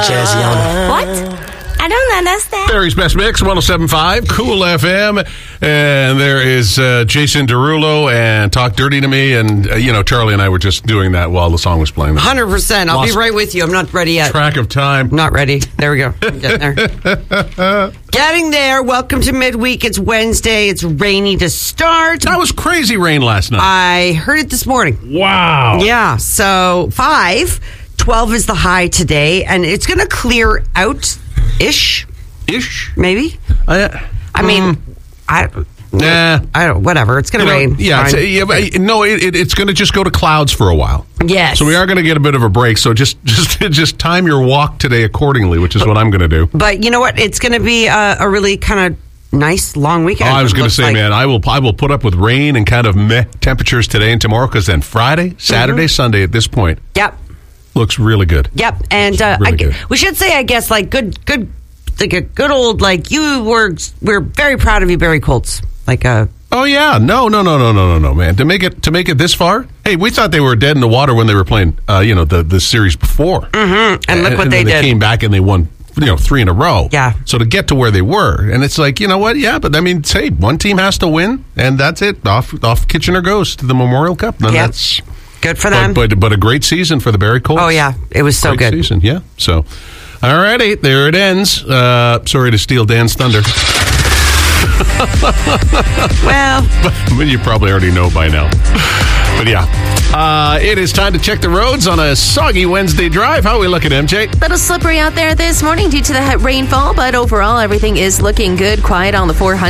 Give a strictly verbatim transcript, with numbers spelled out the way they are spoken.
Jazzy. What? I don't understand. Barry's Best Mix, one oh seven point five, Cool F M. And there is uh, Jason Derulo and Talk Dirty to Me. And, uh, you know, Charlie and I were just doing that while the song was playing. one hundred percent. I'll Lost be right with you. I'm not ready yet. Track of time. Not ready. There we go. I'm getting there. Getting there. Welcome to midweek. It's Wednesday. It's rainy to start. That was crazy rain last night. I heard it this morning. Wow. Yeah. So five. twelve is the high today. And it's going to clear out ish. Ish? Maybe. Uh, I mean, mm, I Nah. I don't, whatever. It's going to rain. Yeah, Fine. it's, yeah but, no, it, it, it's going to just go to clouds for a while. Yes. So we are going to get a bit of a break. So just just just time your walk today accordingly, which is what I'm going to do. But you know what? It's going to be a, a really kind of nice long weekend. Oh, I was going to say, like. man, I will I will put up with rain and kind of meh temperatures today and tomorrow, because then Friday, Saturday, mm-hmm. Sunday at this point, yep, looks really good. Yep, and uh, really I, good. we should say, I guess, like good, good, like a good old, like you were. We're very proud of you, Barrie Colts. Like a. Oh yeah, no, no, no, no, no, no, no, man. To make it to make it this far, hey, we thought they were dead in the water when they were playing, uh, you know, the the series before. Mm-hmm. And look and, what and they then did. They came back and they won, you know, three in a row. Yeah. So to get to where they were, and it's like, you know what? Yeah, but I mean, say one team has to win, and that's it. Off off Kitchener goes to the Memorial Cup. And yep. that's good for them. But, but but a great season for the Barrie Colts. Oh yeah, it was so great good. Season, yeah. So, all righty, there it ends. Uh, sorry to steal Dan's thunder. Well, but you probably already know by now. But yeah, uh, it is time to check the roads on a soggy Wednesday drive. How are we looking, M J? Little slippery out there this morning due to the rainfall, but overall everything is looking good. Quiet on the four hundred.